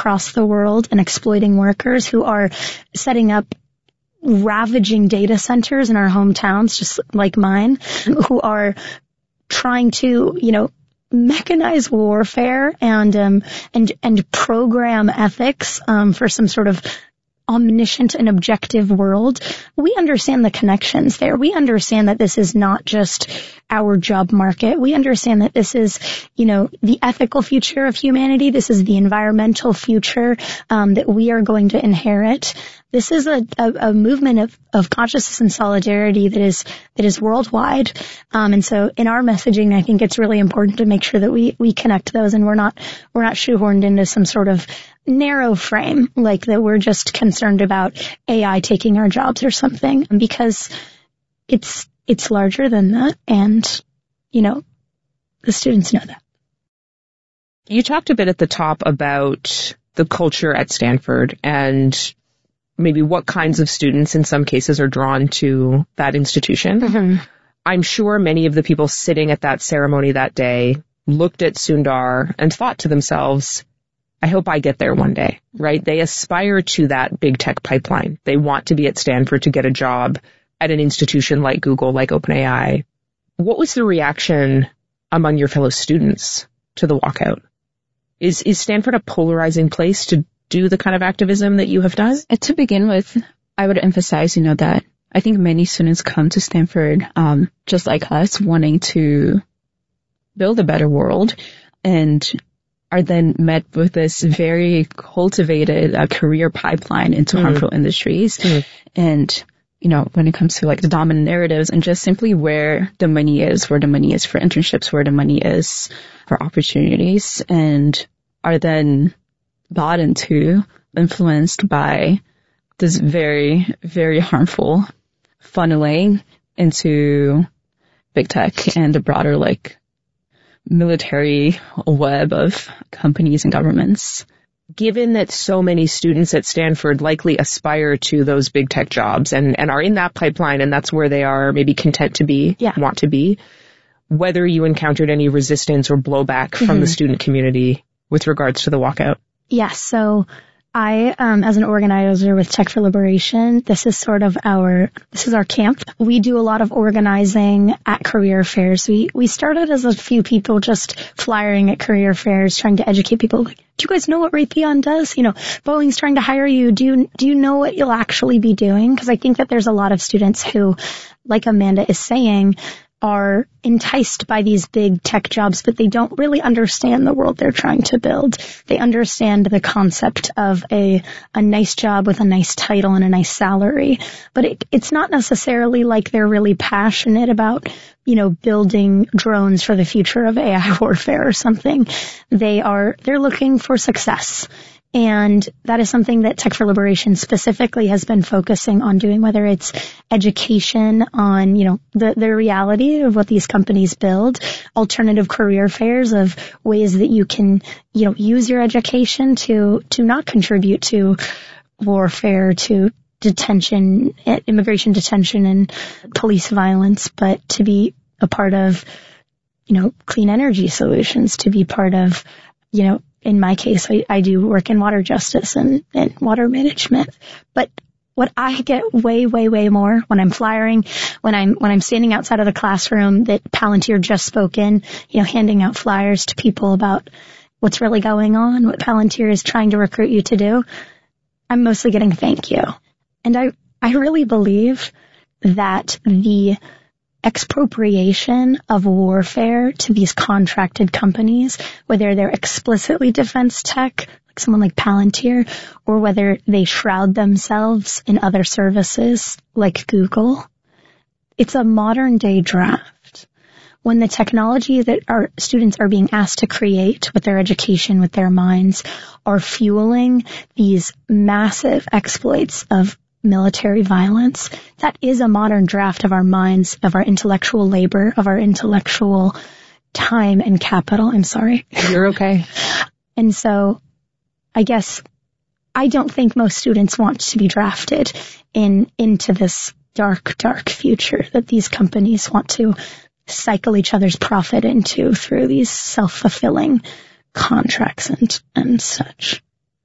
across the world and exploiting workers who are setting up ravaging data centers in our hometowns, just like mine, who are trying to, mechanize warfare and program ethics, for some sort of omniscient and objective world. We understand the connections there. We understand that this is not just our job market. We understand that this is, the ethical future of humanity. This is the environmental future, that we are going to inherit. This is a movement of consciousness and solidarity that is worldwide. And so in our messaging, I think it's really important to make sure that we connect those, and we're not shoehorned into some sort of narrow frame, like that we're just concerned about AI taking our jobs or something, because it's larger than that. And, the students know that. You talked a bit at the top about the culture at Stanford and maybe what kinds of students in some cases are drawn to that institution. Mm-hmm. I'm sure many of the people sitting at that ceremony that day looked at Sundar and thought to themselves, I hope I get there one day, right? They aspire to that big tech pipeline. They want to be at Stanford to get a job at an institution like Google, like OpenAI. What was the reaction among your fellow students to the walkout? Is Stanford a polarizing place to do the kind of activism that you have done? To begin with, I would emphasize, that I think many students come to Stanford, just like us, wanting to build a better world, and are then met with this very cultivated career pipeline into harmful industries. And, when it comes to like the dominant narratives and just simply where the money is for internships, where the money is for opportunities, and are then bought into, influenced by this very, very harmful funneling into big tech and the broader military web of companies and governments. Given that so many students at Stanford likely aspire to those big tech jobs and are in that pipeline, and that's where they are maybe content to be, want to be, whether you encountered any resistance or blowback from the student community with regards to the walkout? Yes. So I, as an organizer with Tech for Liberation, this is our camp. We do a lot of organizing at career fairs. We started as a few people just flyering at career fairs, trying to educate people. Like, do you guys know what Raytheon does? Boeing's trying to hire you. Do you know what you'll actually be doing? Because I think that there's a lot of students who, like Amanda is saying, are enticed by these big tech jobs, but they don't really understand the world they're trying to build. They understand the concept of a nice job with a nice title and a nice salary, but it's not necessarily like they're really passionate about, building drones for the future of AI warfare or something. They're looking for success. And that is something that Tech for Liberation specifically has been focusing on doing, whether it's education on, the reality of what these companies build, alternative career fairs of ways that you can, use your education to not contribute to warfare, to detention, immigration detention and police violence, but to be a part of, clean energy solutions, to be part of, in my case, I do work in water justice and water management. But what I get way, way, way more when I'm flyering, when I'm standing outside of the classroom that Palantir just spoke in, handing out flyers to people about what's really going on, what Palantir is trying to recruit you to do, I'm mostly getting thank you. And I really believe that the expropriation of warfare to these contracted companies, whether they're explicitly defense tech, like someone like Palantir, or whether they shroud themselves in other services like Google, it's a modern day draft. When the technology that our students are being asked to create with their education, with their minds, are fueling these massive exploits of military violence, that is a modern draft of our minds, of our intellectual labor, of our intellectual time and capital. I'm sorry. You're okay. And so I guess I don't think most students want to be drafted into this dark, dark future that these companies want to cycle each other's profit into through these self-fulfilling contracts and such.